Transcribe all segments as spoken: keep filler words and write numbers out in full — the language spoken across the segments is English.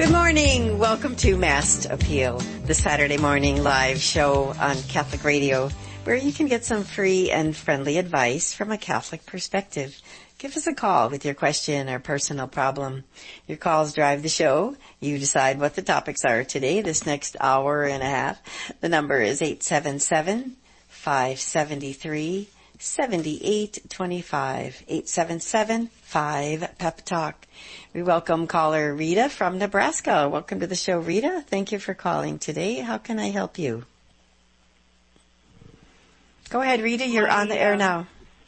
Good morning. Welcome to Mass Appeal, the Saturday morning live show on Catholic Radio, where you can get some free and friendly advice from a Catholic perspective. Give us a call with your question or personal problem. Your calls drive the show. You decide what the topics are today, this next hour and a half. The number is eight seven seven, five seven three, seven eight two five, eight seven seven, five, P E P Talk. We welcome caller Rita from Nebraska. Welcome to the show, Rita. Thank you for calling today. How can I help you? Go ahead, Rita. You're Hi, on the air now.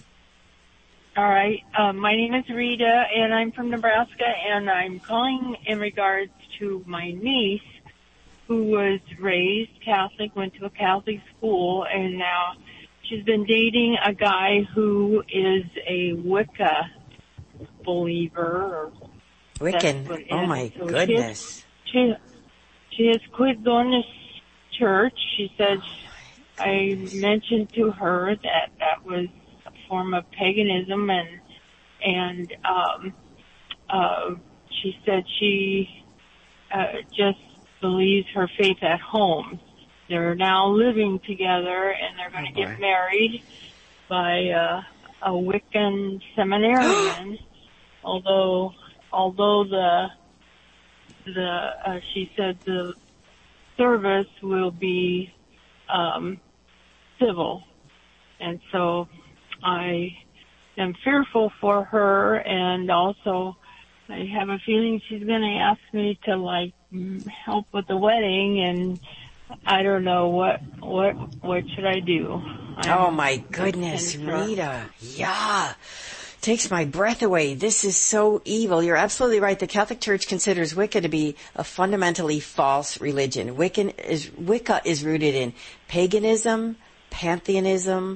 All right. Uh, my name is Rita, and I'm from Nebraska, and I'm calling in regards to my niece, who was raised Catholic, went to a Catholic school, and now she's been dating a guy who is a Wicca believer. Or Wiccan. Oh, my so goodness. She has, she, she has quit going to church. She said, oh I mentioned to her that that was a form of paganism, and and um, uh, she said she uh, just believes her faith at home. They're now living together, and they're going to oh, get married by uh, a Wiccan seminarian. although, although the the uh, she said the service will be um, civil, and so I am fearful for her, and also I have a feeling she's going to ask me to like help with the wedding, and I don't know what what what should I do. I'm, oh my goodness, Rita! Yeah, takes my breath away. This is so evil. You're absolutely right. The Catholic Church considers Wicca to be a fundamentally false religion. Wiccan is Wicca is rooted in paganism, pantheism,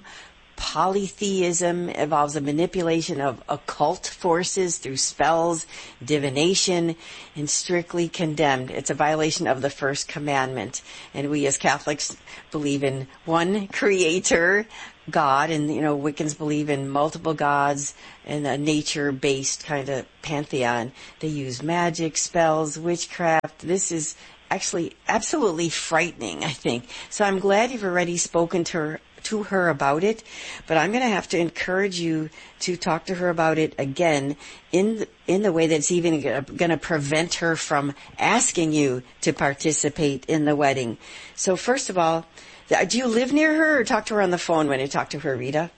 polytheism, involves a manipulation of occult forces through spells, divination, and strictly condemned. It's a violation of the first commandment. And we as Catholics believe in one creator, God, and, you know, Wiccans believe in multiple gods and a nature-based kind of pantheon. They use magic, spells, witchcraft. This is actually absolutely frightening, I think. So I'm glad you've already spoken to her to her about it, but I'm going to have to encourage you to talk to her about it again in the, in the way that's even going to prevent her from asking you to participate in the wedding. So first of all, do you live near her or talk to her on the phone when you talk to her, Rita?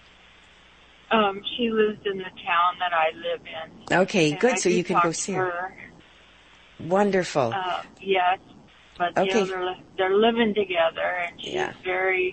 Um, she lives in the town that I live in. Okay, and good. I so you can go see her. her. Wonderful. Uh, yes, but okay. you know, they're, they're living together, and she's yeah. very...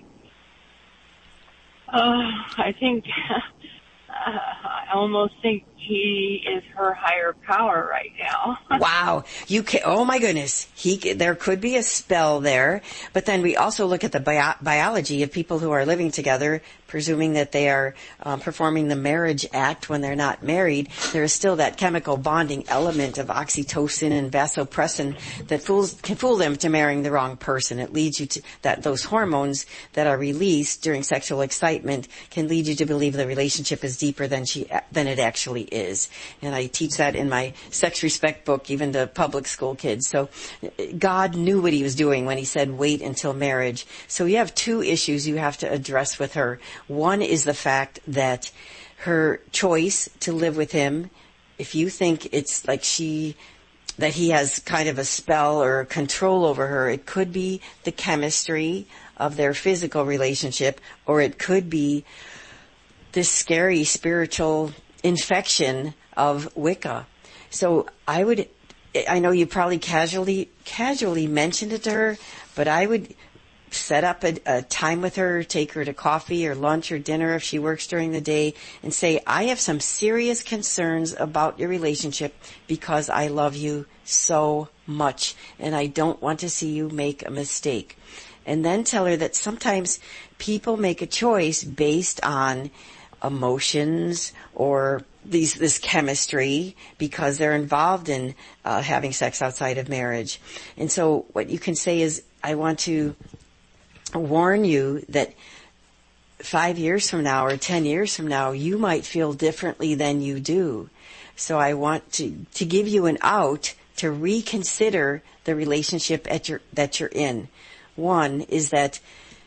Uh, I think, uh, I almost think he is her higher power right now. Wow. You can, oh my goodness. He, there could be a spell there, but then we also look at the bio, biology of people who are living together, presuming that they are um, performing the marriage act when they're not married. There is still that chemical bonding element of oxytocin and vasopressin that fools, can fool them to marrying the wrong person. It leads you to that those hormones that are released during sexual excitement can lead you to believe the relationship is deeper than she than it actually is. And I teach that in my Sex Respect book, even to public school kids. So God knew what he was doing when he said wait until marriage. So you have two issues you have to address with her. One is the fact that her choice to live with him, if you think it's like she, that he has kind of a spell or control over her, it could be the chemistry of their physical relationship, or it could be this scary spiritual infection of Wicca. So I would, I know you probably casually, casually mentioned it to her, but I would set up a, a time with her, take her to coffee or lunch or dinner if she works during the day, and say, I have some serious concerns about your relationship because I love you so much and I don't want to see you make a mistake. And then tell her that sometimes people make a choice based on emotions or these this chemistry because they're involved in uh, having sex outside of marriage. And so what you can say is, I want to warn you that five years from now or ten years from now, you might feel differently than you do. So I want to, to give you an out to reconsider the relationship at your, that you're in. One is that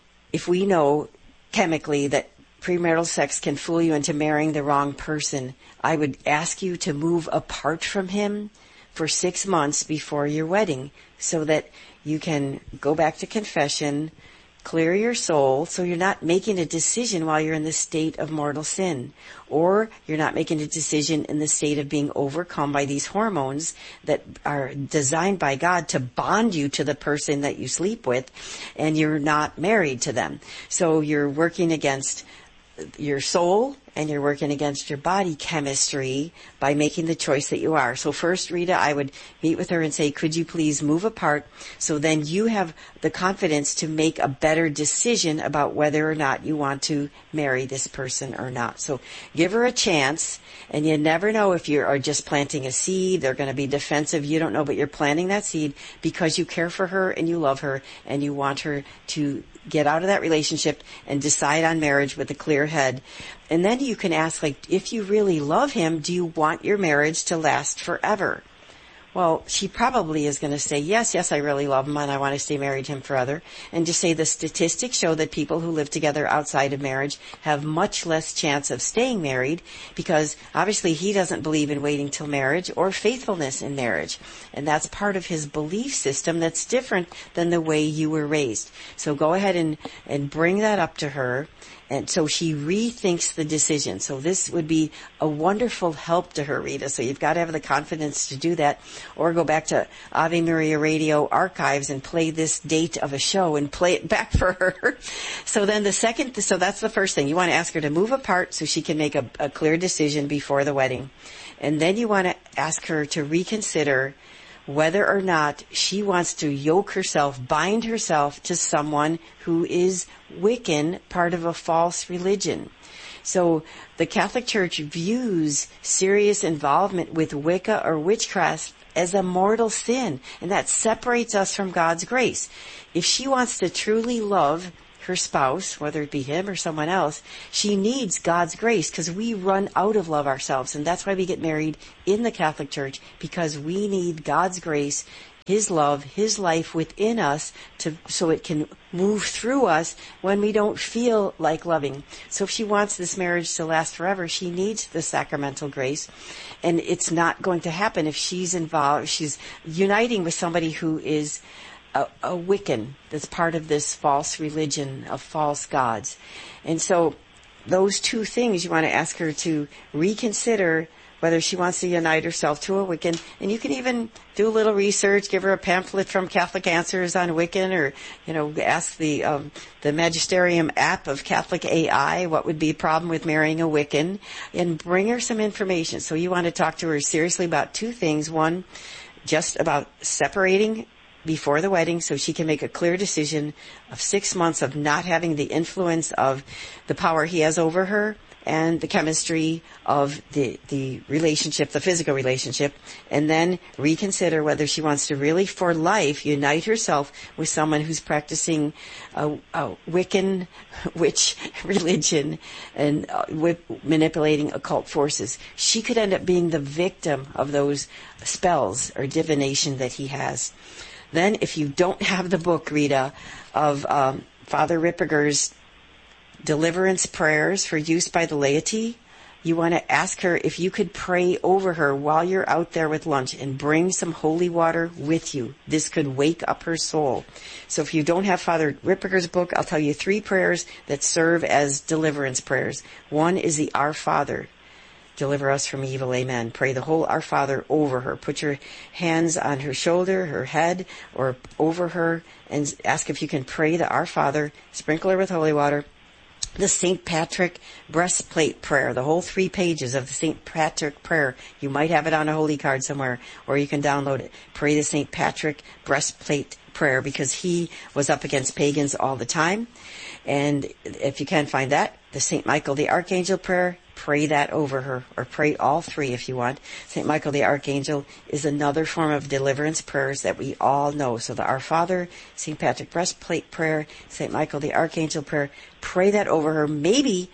if we know chemically that premarital sex can fool you into marrying the wrong person, I would ask you to move apart from him for six months before your wedding so that you can go back to confession, clear your soul, so you're not making a decision while you're in the state of mortal sin, or you're not making a decision in the state of being overcome by these hormones that are designed by God to bond you to the person that you sleep with, and you're not married to them. So you're working against your soul and you're working against your body chemistry by making the choice that you are. So first, Rita, I would meet with her and say, could you please move apart, so then you have the confidence to make a better decision about whether or not you want to marry this person or not. So give her a chance, and you never know if you are just planting a seed. They're going to be defensive. You don't know, but you're planting that seed because you care for her and you love her and you want her to get out of that relationship and decide on marriage with a clear head. And then you can ask, like, if you really love him, do you want your marriage to last forever? Well, she probably is going to say, yes, yes, I really love him and I want to stay married to him forever. And just say the statistics show that people who live together outside of marriage have much less chance of staying married, because obviously he doesn't believe in waiting till marriage or faithfulness in marriage. And that's part of his belief system that's different than the way you were raised. So go ahead and, and bring that up to her. And so she rethinks the decision. So this would be a wonderful help to her, Rita. So you've got to have the confidence to do that. Or go back to Ave Maria Radio archives and play this date of a show and play it back for her. So then the second, so that's the first thing. You want to ask her to move apart so she can make a, a clear decision before the wedding. And then you want to ask her to reconsider whether or not she wants to yoke herself, bind herself to someone who is Wiccan, part of a false religion. So the Catholic Church views serious involvement with Wicca or witchcraft as a mortal sin, and that separates us from God's grace. If she wants to truly love her spouse, whether it be him or someone else, she needs God's grace, because we run out of love ourselves. And that's why we get married in the Catholic Church, because we need God's grace, His love, His life within us, to so it can move through us when we don't feel like loving. So if she wants this marriage to last forever, she needs the sacramental grace. And it's not going to happen if she's involved, she's uniting with somebody who is A, a Wiccan, that's part of this false religion of false gods. And so those two things, you want to ask her to reconsider whether she wants to unite herself to a Wiccan. And you can even do a little research, give her a pamphlet from Catholic Answers on Wiccan, or, you know, ask the um, the Magisterium app of Catholic A I what would be a problem with marrying a Wiccan, and bring her some information. So you want to talk to her seriously about two things. One, just about separating before the wedding, so she can make a clear decision of six months of not having the influence of the power he has over her and the chemistry of the the relationship, the physical relationship, and then reconsider whether she wants to really, for life, unite herself with someone who's practicing a, a Wiccan witch religion and uh, with manipulating occult forces. She could end up being the victim of those spells or divination that he has. Then, if you don't have the book, Rita, of um, Father Ripperger's deliverance prayers for use by the laity, you want to ask her if you could pray over her while you're out there with lunch, and bring some holy water with you. This could wake up her soul. So if you don't have Father Ripperger's book, I'll tell you three prayers that serve as deliverance prayers. One is the Our Father. Deliver us from evil, amen. Pray the whole Our Father over her. Put your hands on her shoulder, her head, or over her, and ask if you can pray the Our Father. Sprinkle her with holy water. The Saint Patrick breastplate prayer, the whole three pages of the Saint Patrick prayer. You might have it on a holy card somewhere, or you can download it. Pray the Saint Patrick breastplate prayer, because he was up against pagans all the time. And if you can't find that, the Saint Michael the Archangel prayer, pray that over her, or pray all three if you want. Saint Michael the Archangel is another form of deliverance prayers that we all know. So the Our Father, Saint Patrick breastplate prayer, Saint Michael the Archangel prayer, pray that over her. Maybe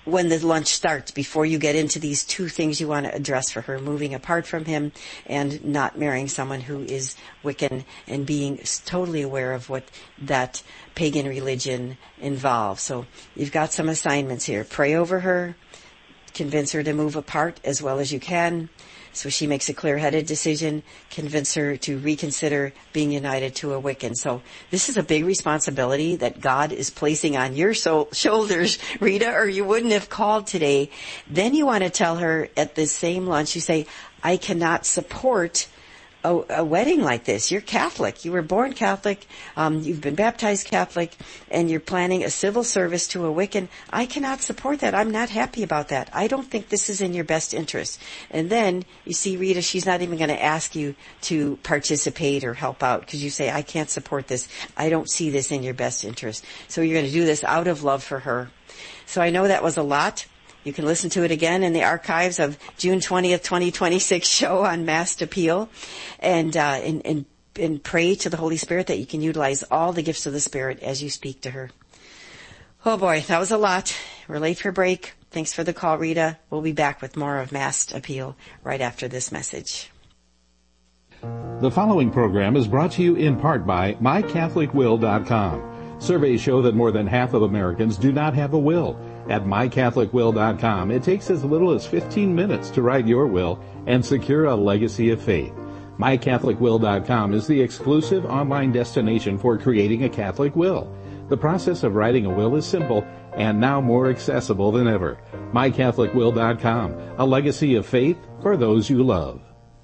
when the lunch starts, before you get into these two things you want to address for her, moving apart from him and not marrying someone who is Wiccan, and being totally aware of what that pagan religion involves. So you've got some assignments here. Pray over her, convince her to move apart as well as you can, so she makes a clear-headed decision. Convince her to reconsider being united to a Wiccan. So this is a big responsibility that God is placing on your so- shoulders, Rita, or you wouldn't have called today. Then you want to tell her at the same lunch, you say, I cannot support A, a wedding like this. You're Catholic. You were born Catholic. Um, you've been baptized Catholic, and you're planning a civil service to a Wiccan. I cannot support that. I'm not happy about that. I don't think this is in your best interest. And then you see, Rita, she's not even going to ask you to participate or help out, because you say, I can't support this. I don't see this in your best interest. So you're going to do this out of love for her. So I know that was a lot. You can listen to it again in the archives of June twentieth, twenty twenty-six show on Mass Appeal, and, uh, and, and, and pray to the Holy Spirit that you can utilize all the gifts of the Spirit as you speak to her. Oh boy, that was a lot. We're late for break. Thanks for the call, Rita. We'll be back with more of Mass Appeal right after this message. The following program is brought to you in part by my catholic will dot com. Surveys show that more than half of Americans do not have a will. At my catholic will dot com, it takes as little as fifteen minutes to write your will and secure a legacy of faith. my catholic will dot com is the exclusive online destination for creating a Catholic will. The process of writing a will is simple and now more accessible than ever. my catholic will dot com, a legacy of faith for those you love.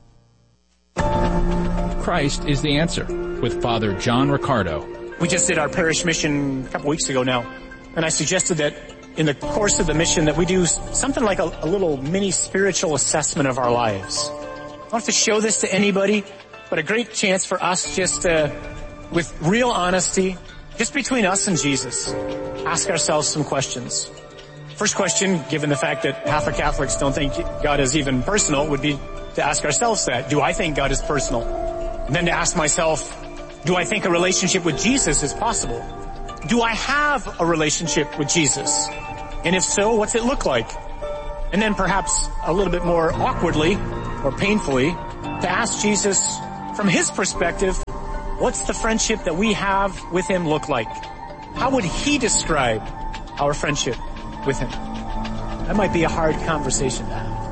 Christ is the answer, with Father John Ricardo. We just did our parish mission a couple weeks ago now, and I suggested that in the course of the mission that we do something like a, a little mini spiritual assessment of our lives. I don't have to show this to anybody, but a great chance for us just to, with real honesty, just between us and Jesus, ask ourselves some questions. First question, given the fact that half of Catholics don't think God is even personal, would be to ask ourselves that. Do I think God is personal? And then to ask myself, do I think a relationship with Jesus is possible? Do I have a relationship with Jesus? And if so, what's it look like? And then perhaps a little bit more awkwardly or painfully to ask Jesus from his perspective, what's the friendship that we have with him look like? How would he describe our friendship with him? That might be a hard conversation to have.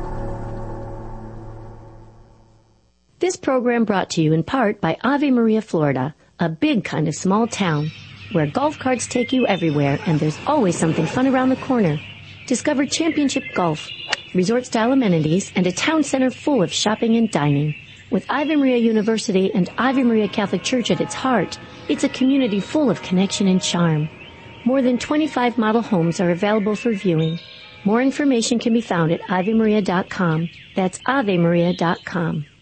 This program brought to you in part by Ave Maria, Florida, a big kind of small town where golf carts take you everywhere and there's always something fun around the corner. Discover championship golf, resort-style amenities, and a town center full of shopping and dining. With Ave Maria University and Ave Maria Catholic Church at its heart, it's a community full of connection and charm. More than twenty-five model homes are available for viewing. More information can be found at ave maria dot com. That's ave maria dot com.